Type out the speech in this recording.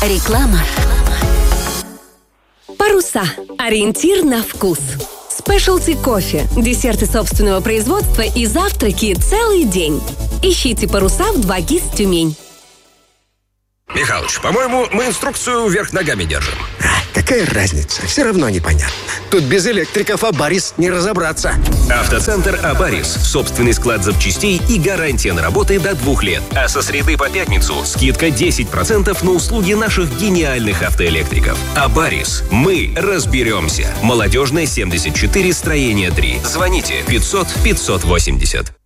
Реклама. Паруса. Ориентир на вкус. Спешлти кофе, десерты собственного производства и завтраки целый день. Ищите паруса в 2GIS Тюмень. Михалыч, по-моему, мы инструкцию вверх ногами держим. Какая разница? Все равно непонятно. Тут без электриков Абарис не разобраться. Автоцентр Абарис. Собственный склад запчастей и гарантия на работы до 2 лет. А со среды по пятницу скидка 10% на услуги наших гениальных автоэлектриков. Абарис. Мы разберемся. Молодежная, 74, строение 3. Звоните 500 580.